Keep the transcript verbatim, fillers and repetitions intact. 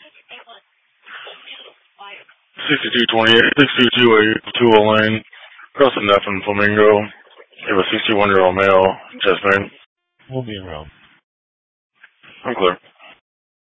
sixty-two twenty-eight, sixty-two two eight, Tula Lane, Crossing F in Flamingo. You have a sixty-one-year-old male, chest pain. We'll be around. I'm clear.